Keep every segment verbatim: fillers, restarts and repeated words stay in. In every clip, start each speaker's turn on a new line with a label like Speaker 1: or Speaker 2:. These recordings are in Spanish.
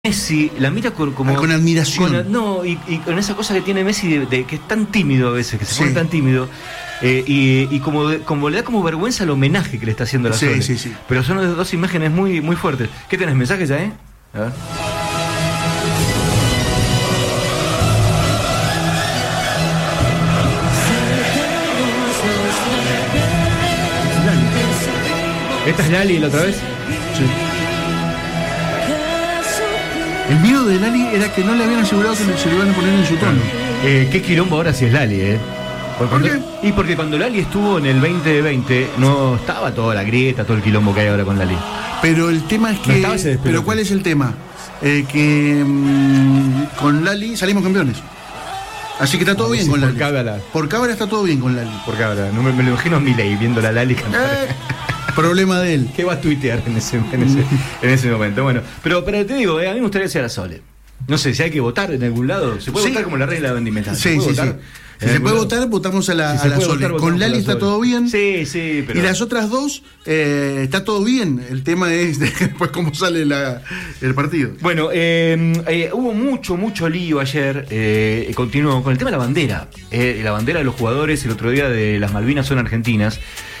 Speaker 1: Messi la mira con, como,
Speaker 2: ah, con admiración.
Speaker 1: Con, no, y, y con esa cosa que tiene Messi de, de que es tan tímido a veces, que se sí. pone tan tímido, eh, y, y como, de, como le da como vergüenza el homenaje que le está haciendo a la
Speaker 2: sí,
Speaker 1: Sole.
Speaker 2: sí, sí.
Speaker 1: Pero son dos imágenes muy, muy fuertes. ¿Qué tenés? ¿Mensajes ya, eh? A ver. ¿Esta es Lali la otra vez?
Speaker 2: Sí. El miedo de Lali era que no le habían asegurado que se lo iban a poner en su tono.
Speaker 1: Eh, qué quilombo ahora si es Lali, ¿eh? Porque
Speaker 2: ¿Por
Speaker 1: cuando,
Speaker 2: qué?
Speaker 1: Y porque cuando Lali estuvo en el veinte veinte, no estaba toda la grieta, todo el quilombo que hay ahora con Lali.
Speaker 2: Pero el tema es que...
Speaker 1: No
Speaker 2: pero ¿cuál es el tema? Eh, que mmm, con Lali salimos campeones. Así que está todo a bien con
Speaker 1: por
Speaker 2: Lali.
Speaker 1: Cábala.
Speaker 2: Por Cábala está todo bien con Lali.
Speaker 1: Por Cábala. No me, me lo imagino a Milei viendo la Lali cantar.
Speaker 2: Eh, problema de él.
Speaker 1: ¿Qué va a tuitear en ese, en ese, en ese momento? Bueno, pero, pero te digo, eh, a mí me gustaría que sea la Sole. No sé, si hay que votar en algún lado. ¿Se puede
Speaker 2: sí.
Speaker 1: votar como la regla de la vendimenta?
Speaker 2: Sí, sí, sí. Si se puede votar, votamos a la,
Speaker 1: si
Speaker 2: a la Sole.
Speaker 1: Votar,
Speaker 2: con Lali está todo bien.
Speaker 1: Sí, sí, pero...
Speaker 2: Y las otras dos, eh, está todo bien. El tema es después cómo sale la, el partido.
Speaker 1: Bueno, eh, eh, hubo mucho, mucho lío ayer. Eh, continuó con el tema de la bandera. Eh, la bandera de los jugadores el otro día de las Malvinas son argentinas.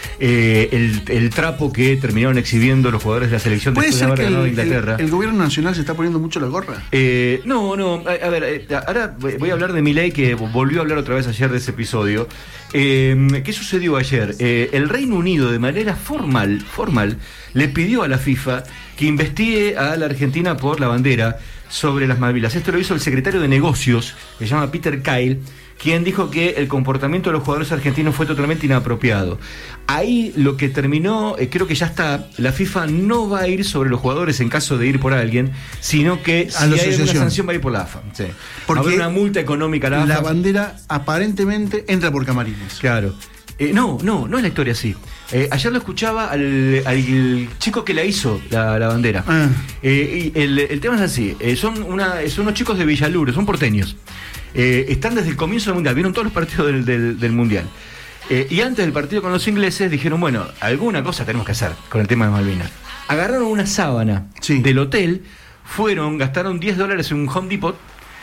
Speaker 1: Eh, el, el trapo que terminaron exhibiendo los jugadores de la selección
Speaker 2: después de haber ganado
Speaker 1: Inglaterra.
Speaker 2: El, el gobierno nacional se está poniendo mucho la gorra.
Speaker 1: Eh, no, no, a, a ver, eh, ahora voy a hablar de Milei, que volvió a hablar otra vez ayer de ese episodio. Eh, ¿Qué sucedió ayer? Eh, el Reino Unido, de manera formal, formal, le pidió a la FIFA que investigue a la Argentina por la bandera sobre las Malvinas. Esto lo hizo el secretario de Negocios, que se llama Peter Kyle, quien dijo que el comportamiento de los jugadores argentinos fue totalmente inapropiado. Ahí lo que terminó, eh, creo que ya está, la FIFA no va a ir sobre los jugadores en caso de ir por alguien, sino que
Speaker 2: a
Speaker 1: si hay una sanción va a ir por la A F A. Sí.
Speaker 2: Porque
Speaker 1: habrá una multa económica a la A F A.
Speaker 2: La bandera aparentemente entra por camarines.
Speaker 1: Claro. Eh, no, no, no es la historia así. Eh, ayer lo escuchaba al, al chico que la hizo, la, la bandera.
Speaker 2: Ah.
Speaker 1: Eh, y el, el tema es así, eh, son, una, son unos chicos de Villaluro, son porteños. Eh, están desde el comienzo del Mundial, vieron todos los partidos del, del, del Mundial. Eh, y antes del partido con los ingleses dijeron, bueno, alguna cosa tenemos que hacer con el tema de Malvinas. Agarraron una sábana sí. del hotel, fueron, gastaron diez dólares en un Home Depot,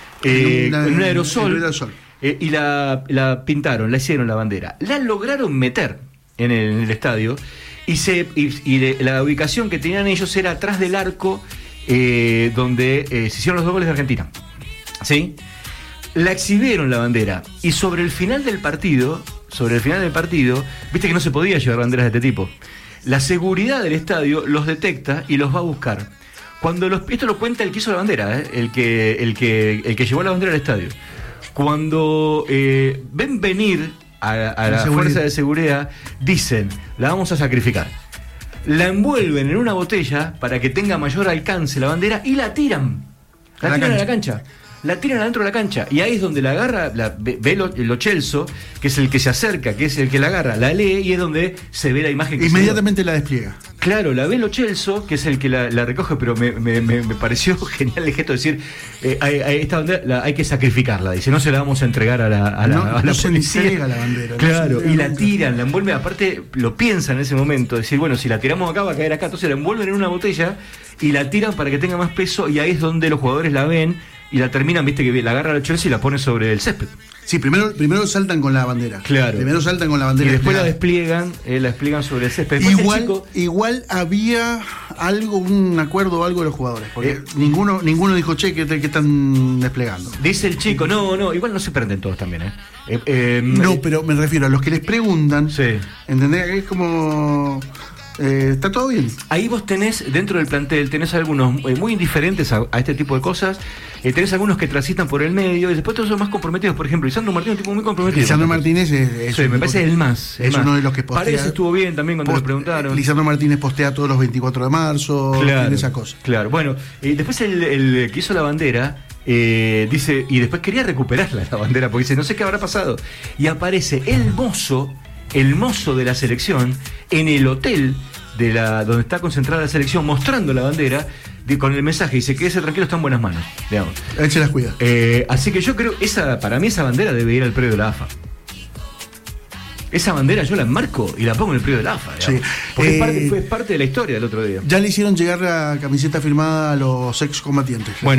Speaker 1: eh, en, una, en un aerosol, en aerosol. Eh, y la, la pintaron, la hicieron la bandera. La lograron meter en el, en el estadio y, se, y, y de, la ubicación que tenían ellos era atrás del arco eh, donde eh, se hicieron los dos goles de Argentina. ¿Sí? La exhibieron la bandera y sobre el final del partido, sobre el final del partido, viste que no se podía llevar banderas de este tipo. La seguridad del estadio los detecta y los va a buscar. Cuando los, esto lo cuenta el que hizo la bandera, ¿eh? el que el que el que llevó la bandera al estadio. Cuando eh, ven venir a, a la fuerza de seguridad, dicen, la vamos a sacrificar. La envuelven en una botella para que tenga mayor alcance la bandera y la tiran. La, la tiran cancha. a la cancha. La tiran adentro de la cancha y ahí es donde la agarra, la, ve, ve lo, lo Chelso, que es el que se acerca, que es el que la agarra, la lee y es donde se ve la imagen que
Speaker 2: inmediatamente la despliega.
Speaker 1: Claro, la ve lo Chelso, que es el que la, la recoge, pero me, me, me, me pareció genial el gesto de decir, eh, hay, hay, esta bandera la, hay que sacrificarla, dice, no se la vamos a entregar a la, a la,
Speaker 2: no,
Speaker 1: a la
Speaker 2: no
Speaker 1: policía.
Speaker 2: Se entrega la bandera.
Speaker 1: Claro,
Speaker 2: no
Speaker 1: y la tiran, la envuelven, aparte lo piensan en ese momento, decir, bueno, si la tiramos acá va a caer acá, entonces la envuelven en una botella y la tiran para que tenga más peso y ahí es donde los jugadores la ven y la terminan, viste que la agarra la Chelsea y la pone sobre el césped.
Speaker 2: Sí, primero, primero saltan con la bandera.
Speaker 1: Claro.
Speaker 2: Primero saltan con la bandera.
Speaker 1: Y después la despliegan, eh, la despliegan sobre el césped.
Speaker 2: Igual,
Speaker 1: el chico...
Speaker 2: igual había algo, un acuerdo o algo de los jugadores. Porque eh, ninguno, ninguno dijo, che, ¿qué, qué están desplegando?
Speaker 1: Dice el chico, no, no, igual no se prenden todos también, ¿eh? eh, eh
Speaker 2: no,
Speaker 1: eh,
Speaker 2: pero me refiero a los que les preguntan.
Speaker 1: Sí.
Speaker 2: ¿Entendés? Es como... Eh, está todo bien.
Speaker 1: Ahí vos tenés, dentro del plantel, tenés algunos eh, muy indiferentes a, a este tipo de cosas, eh, tenés algunos que transitan por el medio, y después todos son más comprometidos. Por ejemplo, Lisandro Martínez es un tipo muy comprometido.
Speaker 2: Lisandro Martínez es, es
Speaker 1: sí, me parece el más.
Speaker 2: Es
Speaker 1: el
Speaker 2: uno
Speaker 1: más.
Speaker 2: de los que postea.
Speaker 1: Parece estuvo bien también cuando
Speaker 2: post,
Speaker 1: le preguntaron.
Speaker 2: Lisandro Martínez postea todos los veinticuatro de marzo,
Speaker 1: claro,
Speaker 2: esa cosa.
Speaker 1: Claro, bueno, eh, después el, el que hizo la bandera, eh, dice, y después quería recuperarla la bandera, porque dice, no sé qué habrá pasado. Y aparece el mozo, el mozo de la selección, en el hotel de la donde está concentrada la selección, mostrando la bandera de, con el mensaje, dice, quédese tranquilo, está en buenas manos, digamos.
Speaker 2: Él se las cuida.
Speaker 1: Eh, así que yo creo, esa para mí esa bandera debe ir al predio de la A F A. esa bandera yo la enmarco y la pongo en el predio del A F A.
Speaker 2: Sí.
Speaker 1: Porque
Speaker 2: Eh,
Speaker 1: es parte, fue parte de la historia del otro día.
Speaker 2: Ya le hicieron llegar la camiseta firmada a los excombatientes.
Speaker 1: Bueno.